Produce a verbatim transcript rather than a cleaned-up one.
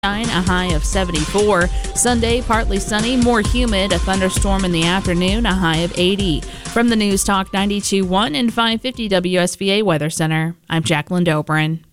A high of seventy-four. Sunday, partly sunny, more humid, a thunderstorm in the afternoon, a high of eighty. From the News Talk ninety-two point one and five fifty W S V A Weather Center, I'm Jacqueline Dobrin.